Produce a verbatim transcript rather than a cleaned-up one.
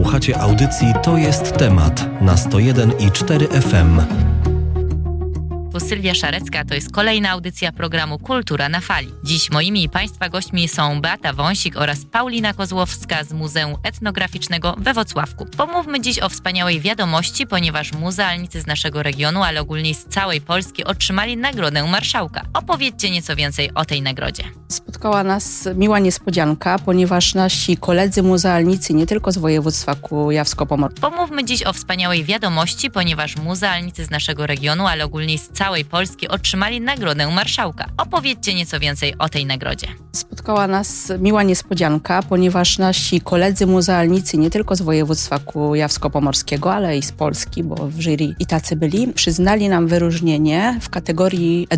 Słuchacie audycji To jest temat na sto jeden i cztery F M. Sylwia Szarecka, to jest kolejna audycja programu Kultura na Fali. Dziś moimi i Państwa gośćmi są Beata Wąsik oraz Paulina Kozłowska z Muzeum Etnograficznego we Włocławku. Pomówmy dziś o wspaniałej wiadomości, ponieważ muzealnicy z naszego regionu, ale ogólnie z całej Polski otrzymali Nagrodę Marszałka. Opowiedzcie nieco więcej o tej nagrodzie. Spotkała nas miła niespodzianka, ponieważ nasi koledzy muzealnicy nie tylko z województwa kujawsko-pomorskiego. Pomówmy dziś o wspaniałej wiadomości, ponieważ muzealnicy z naszego regionu, ale ogólnie z całej Polski otrzymali Nagrodę Marszałka. Opowiedzcie nieco więcej o tej nagrodzie. Spotkała nas miła niespodzianka, ponieważ nasi koledzy muzealnicy nie tylko z województwa kujawsko-pomorskiego, ale i z Polski, bo w jury i tacy byli, przyznali nam wyróżnienie w kategorii